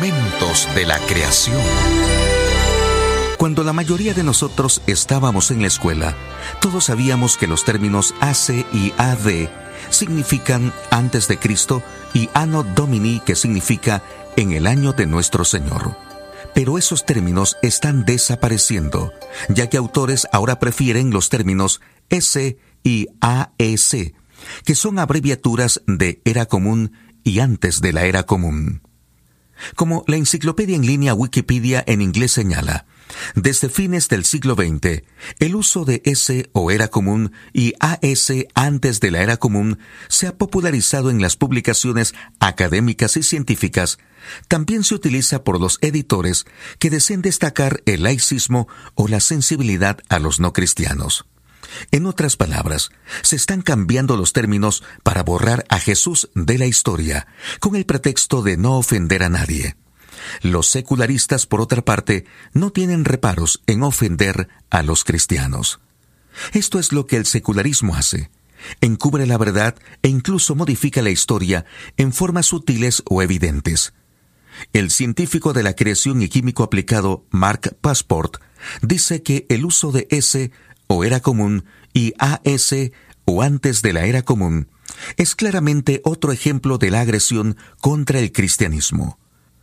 Momentos de la creación. Cuando la mayoría de nosotros estábamos en la escuela, todos sabíamos que los términos AC y AD significan antes de Cristo y Anno Domini, que significa en el año de nuestro Señor. Pero esos términos están desapareciendo, ya que autores ahora prefieren los términos S y AEC, que son abreviaturas de Era Común y antes de la Era Común. Como la enciclopedia en línea Wikipedia en inglés señala, desde fines del siglo XX, el uso de S o Era Común y AS antes de la Era Común se ha popularizado en las publicaciones académicas y científicas. También se utiliza por los editores que deseen destacar el laicismo o la sensibilidad a los no cristianos. En otras palabras, se están cambiando los términos para borrar a Jesús de la historia, con el pretexto de no ofender a nadie. Los secularistas, por otra parte, no tienen reparos en ofender a los cristianos. Esto es lo que el secularismo hace. Encubre la verdad e incluso modifica la historia en formas sutiles o evidentes. El científico de la creación y químico aplicado Mark Passport dice que el uso de S o Era Común y AS o antes de la Era Común es claramente otro ejemplo de la agresión contra el cristianismo.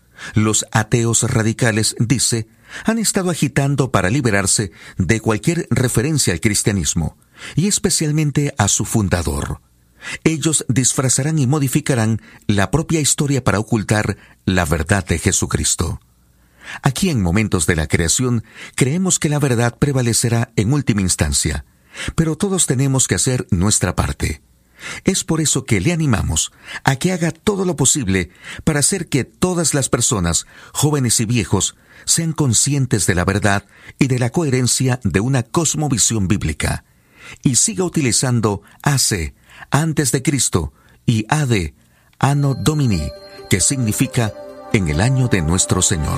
Los ateos radicales, dice, han estado agitando para liberarse de cualquier referencia al cristianismo, y especialmente a su fundador. Ellos disfrazarán y modificarán la propia historia para ocultar la verdad de Jesucristo. Aquí en Momentos de la Creación creemos que la verdad prevalecerá en última instancia, pero todos tenemos que hacer nuestra parte. Es por eso que le animamos a que haga todo lo posible para hacer que todas las personas, jóvenes y viejos, sean conscientes de la verdad y de la coherencia de una cosmovisión bíblica, y siga utilizando AC, antes de Cristo, y AD, Anno Domini, que significa en el año de nuestro Señor.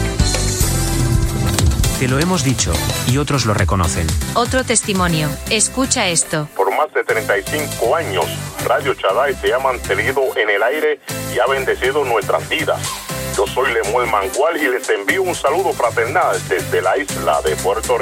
Te lo hemos dicho, y otros lo reconocen. Otro testimonio. Escucha esto. Por más de 35 años, Radio Shaddai se ha mantenido en el aire y ha bendecido nuestras vidas. Yo soy Lemuel Mangual y les envío un saludo fraternal desde la isla de Puerto Rico.